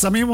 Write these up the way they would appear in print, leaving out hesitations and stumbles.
സമയം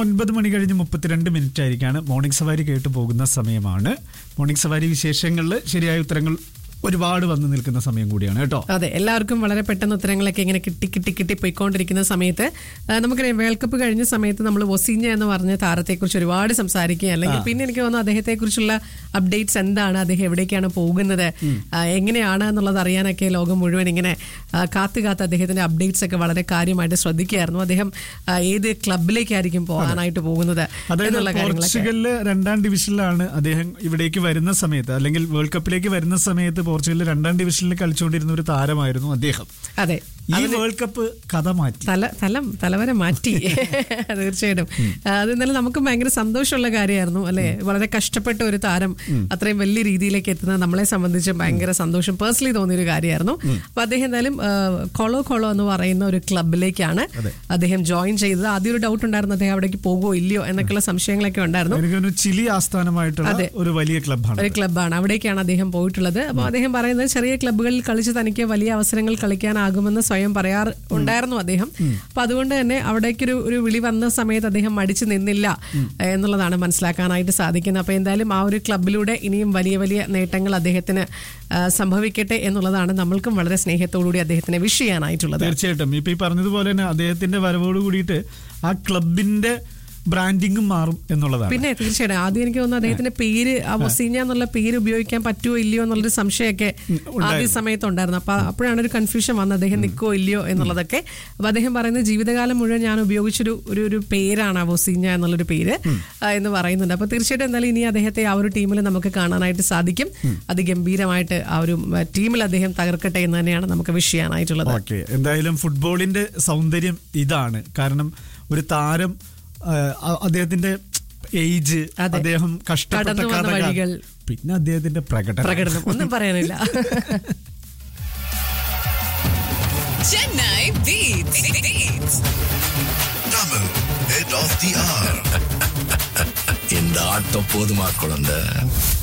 9:32 ആയിരിക്കാണ്. മോർണിംഗ് സവാരി കേട്ടു പോകുന്ന സമയമാണ്. മോർണിംഗ് സവാരി വിശേഷങ്ങളിൽ ശരിയായ ഉത്തരങ്ങൾ ഒരുപാട് വന്നു നിൽക്കുന്ന സമയം കൂടിയാണ് കേട്ടോ. അതെ, എല്ലാവർക്കും വളരെ പെട്ടെന്ന് ഉത്തരങ്ങളൊക്കെ ഇങ്ങനെ കിട്ടി പോയിക്കൊണ്ടിരിക്കുന്ന സമയത്ത് നമുക്കറിയാം, വേൾഡ് കപ്പ് കഴിഞ്ഞ സമയത്ത് നമ്മൾ വൊസീഞ്ഞ എന്ന് പറഞ്ഞ താരത്തെക്കുറിച്ച് ഒരുപാട് സംസാരിക്കുക, അല്ലെങ്കിൽ പിന്നെ എനിക്ക് തോന്നുന്നു അദ്ദേഹത്തെക്കുറിച്ചുള്ള അപ്ഡേറ്റ്സ് എന്താണ്, അദ്ദേഹം എവിടേക്കാണ് പോകുന്നത്, എങ്ങനെയാണ് എന്നുള്ളത് അറിയാനൊക്കെ ലോകം മുഴുവൻ ഇങ്ങനെ കാത്ത് അദ്ദേഹത്തിന്റെ അപ്ഡേറ്റ്സ് ഒക്കെ വളരെ കാര്യമായിട്ട് ശ്രദ്ധിക്കുകയായിരുന്നു. അദ്ദേഹം ഏത് ക്ലബിലേക്കായിരിക്കും പോകാനായിട്ട് പോകുന്നത് എന്നുള്ള കാര്യങ്ങളൊക്കെ. 2ാം ഡിവിഷനിലാണ് അദ്ദേഹം ഇവിടേക്ക് വരുന്ന സമയത്ത്, അല്ലെങ്കിൽ വേൾഡ് കപ്പിലേക്ക് വരുന്ന സമയത്ത് പോർച്ചുഗലിൽ 2ാം ഡിവിഷനിൽ കളിച്ചുകൊണ്ടിരുന്ന ഒരു താരമായിരുന്നു അദ്ദേഹം. അതെ, ഈ വേൾഡ് കപ്പ് കഥ മാറ്റി, തലവരെ മാറ്റി. തീർച്ചയായിട്ടും അത് ഇന്നലെ നമുക്ക് ഭയങ്കര സന്തോഷമുള്ള കാര്യമായിരുന്നു അല്ലെ. വളരെ കഷ്ടപ്പെട്ട ഒരു താരം അത്രയും വലിയ രീതിയിലേക്ക് എത്തുന്നത് നമ്മളെ സംബന്ധിച്ച് ഭയങ്കര സന്തോഷം പേഴ്സണലി തോന്നിയൊരു കാര്യമായിരുന്നു. അപ്പൊ അദ്ദേഹം എന്തായാലും കൊളോ എന്ന് പറയുന്ന ഒരു ക്ലബിലേക്കാണ് അദ്ദേഹം ജോയിൻ ചെയ്തത്. ആദ്യം ഒരു ഡൗട്ട് ഉണ്ടായിരുന്നു, അദ്ദേഹം അവിടേക്ക് പോകുമോ ഇല്ലയോ എന്നൊക്കെയുള്ള സംശയങ്ങളൊക്കെ ഉണ്ടായിരുന്നു. ചിലി ആസ്ഥാനമായിട്ടുള്ള ഒരു വലിയ ക്ലബ്ബാണ്, അവിടേക്കാണ് അദ്ദേഹം പോയിട്ടുള്ളത്. അപ്പൊ അദ്ദേഹം പറയുന്നത് ചെറിയ ക്ലബ്ബുകളിൽ കളിച്ച് തനിക്ക് വലിയ അവസരങ്ങൾ കളിക്കാനാകുമെന്ന് സ്വയം പറയാറുണ്ടായിരുന്നു അദ്ദേഹം. അപ്പൊ അതുകൊണ്ട് തന്നെ അവിടേക്കൊരു വിളി വന്ന സമയത്ത് അദ്ദേഹം മടിച്ചു നിന്നില്ല എന്നുള്ളതാണ് മനസ്സിലാക്കാനായിട്ട് സാധിക്കുന്നത്. അപ്പൊ എന്തായാലും ആ ഒരു ക്ലബിലൂടെ ഇനിയും വലിയ വലിയ നേട്ടങ്ങൾ അദ്ദേഹത്തിന് സംഭവിക്കട്ടെ എന്നുള്ളതാണ് നമ്മൾക്കും വളരെ സ്നേഹത്തോടുകൂടി അദ്ദേഹത്തിനെ വിഷ് ചെയ്യാനായിട്ടുള്ളത്. തീർച്ചയായിട്ടും ഇപ്പൊ ഈ പറഞ്ഞതുപോലെ തന്നെ അദ്ദേഹത്തിന്റെ വരവോട് കൂടിയിട്ട് ആ ക്ലബിന്റെ ബ്രാൻഡിങ്ങും മാറും എന്നുള്ളതാണ്. പിന്നെ തീർച്ചയായിട്ടും ആദ്യം എനിക്ക് തോന്നുന്നു അദ്ദേഹത്തിന്റെ പേര് വൊസീഞ്ഞ എന്നുള്ള പേര് ഉപയോഗിക്കാൻ പറ്റുമോ ഇല്ലയോ എന്നുള്ളൊരു സംശയമൊക്കെ ആദ്യ സമയത്ത് ഉണ്ടായിരുന്നു. അപ്പൊ അപ്പോഴാണ് ഒരു കൺഫ്യൂഷൻ വന്നത്, അദ്ദേഹം നിൽക്കോ ഇല്ലയോ എന്നുള്ളതൊക്കെ. അപ്പൊ അദ്ദേഹം പറയുന്നത് ജീവിതകാലം മുഴുവൻ ഞാൻ ഉപയോഗിച്ചൊരു ഒരു പേരാണ് വൊസീഞ്ഞ എന്നുള്ളൊരു പേര് എന്ന് പറയുന്നുണ്ട്. അപ്പൊ തീർച്ചയായിട്ടും എന്തായാലും ഇനി അദ്ദേഹത്തെ ആ ഒരു ടീമിൽ നമുക്ക് കാണാനായിട്ട് സാധിക്കും. അതിഗംഭീരമായിട്ട് ആ ഒരു ടീമിൽ അദ്ദേഹം തകർക്കട്ടെ എന്ന് തന്നെയാണ് നമുക്ക് വിഷ് ചെയ്യാനായിട്ടുള്ളത്. എന്തായാലും ഫുട്ബോളിന്റെ സൗന്ദര്യം ഇതാണ്. കാരണം ഒരു താരം, അദ്ദേഹത്തിന്റെ ഏജ്, അദ്ദേഹം കഷ്ടപ്പെട്ട വഴികൾ, പിന്നെ അദ്ദേഹത്തിന്റെ പ്രകടനം ഒന്നും പറയാനില്ല. Chennai beats. Double head of the hour. இந்த ஆட்டம் போதுமா குழந்தை?